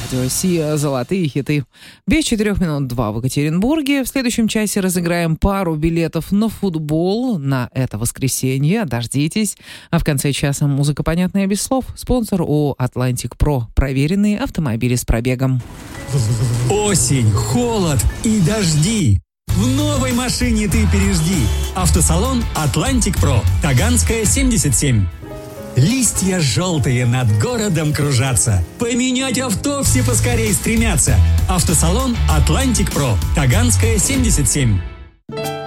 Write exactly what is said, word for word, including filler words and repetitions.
радио Сия «Золотые хиты». Без четырех минут два в Екатеринбурге. В следующем часе разыграем пару билетов на футбол на это воскресенье. Дождитесь. А в конце часа музыка, понятная без слов. Спонсор ООО «Атлантик Про». Проверенные автомобили с пробегом. Осень, холод и дожди. В новой машине ты пережди. Автосалон «Атлантик Про». Таганская, семьдесят семь. Листья желтые над городом кружатся. Поменять авто все поскорей стремятся. Автосалон «Атлантик Про». Таганская, семьдесят семь.